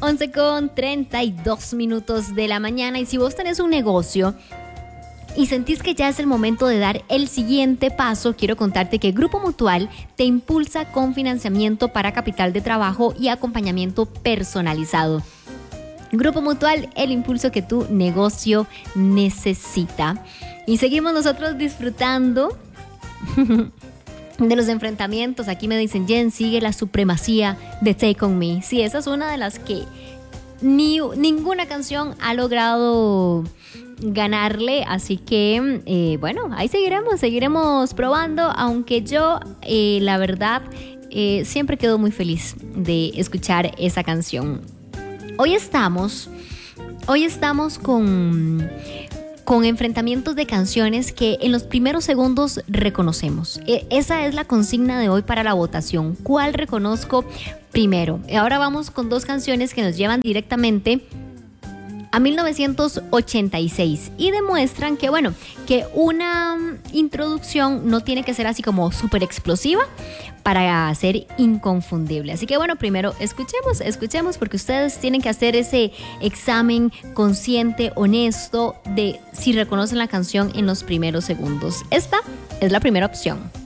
11:32 de la mañana. Y si vos tenés un negocio y sentís que ya es el momento de dar el siguiente paso, quiero contarte que Grupo Mutual te impulsa con financiamiento para capital de trabajo y acompañamiento personalizado. Grupo Mutual, el impulso que tu negocio necesita. Y seguimos nosotros disfrutando de los enfrentamientos. Aquí me dicen, Jen, sigue la supremacía de Take On Me. Sí, esa es una de las que ninguna canción ha logrado ganarle, así que bueno, ahí seguiremos probando, aunque yo la verdad siempre quedo muy feliz de escuchar esa canción. Hoy estamos con enfrentamientos de canciones que en los primeros segundos reconocemos. Esa es la consigna de hoy para la votación. ¿Cuál reconozco primero? Ahora vamos con dos canciones que nos llevan directamente a 1986 y demuestran que, bueno, que una introducción no tiene que ser así como súper explosiva para ser inconfundible. Así que, bueno, primero escuchemos porque ustedes tienen que hacer ese examen consciente, honesto, de si reconocen la canción en los primeros segundos. Esta es la primera opción.